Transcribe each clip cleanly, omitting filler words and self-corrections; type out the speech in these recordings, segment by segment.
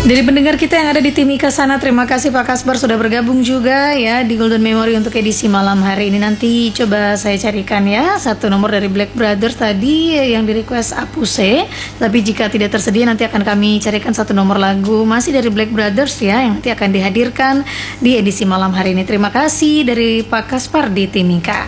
Dari pendengar kita yang ada di Timika sana, terima kasih Pak Kasbar sudah bergabung juga ya di Golden Memory untuk edisi malam hari ini. Nanti coba saya carikan ya satu nomor dari Black Brothers tadi yang di request Apuse. Tapi jika tidak tersedia nanti akan kami carikan satu nomor lagu masih dari Black Brothers ya yang nanti akan dihadirkan di edisi malam hari ini. Terima kasih dari Pak Kasbar di Timika.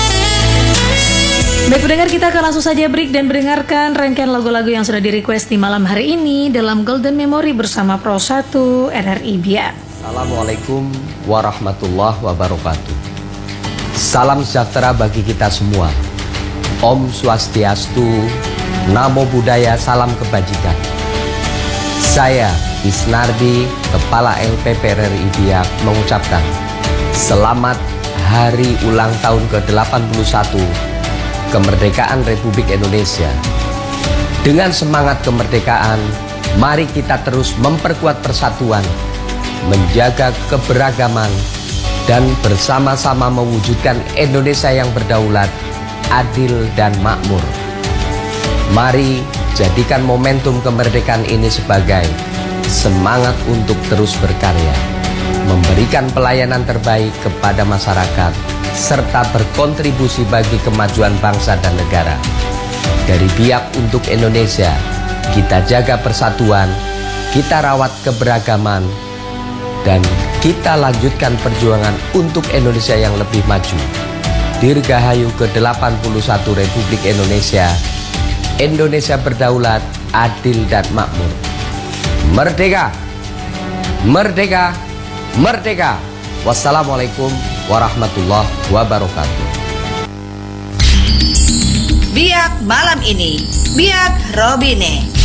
Baik pendengar, kita akan langsung saja break dan mendengarkan rangkaian lagu-lagu yang sudah di-request di malam hari ini dalam Golden Memory bersama Pro 1 RRI Biak. Assalamualaikum warahmatullahi wabarakatuh. Salam sejahtera bagi kita semua. Om Swastiastu, Namo Buddhaya, salam kebajikan. Saya Isnardi, Kepala LPP RRI Biak mengucapkan selamat hari ulang tahun ke-81 kemerdekaan Republik Indonesia. Dengan semangat kemerdekaan, mari kita terus memperkuat persatuan, menjaga keberagaman, dan bersama-sama mewujudkan Indonesia yang berdaulat, adil, dan makmur. Mari jadikan momentum kemerdekaan ini sebagai semangat untuk terus berkarya, memberikan pelayanan terbaik kepada masyarakat, serta berkontribusi bagi kemajuan bangsa dan negara. Dari Biak untuk Indonesia, kita jaga persatuan, kita rawat keberagaman, dan kita lanjutkan perjuangan untuk Indonesia yang lebih maju. Dirgahayu ke-81 Republik Indonesia, Indonesia berdaulat, adil, dan makmur. Merdeka! Merdeka! Merdeka! Wassalamualaikum warahmatullahi wabarakatuh. Biak malam ini, Biak Robine.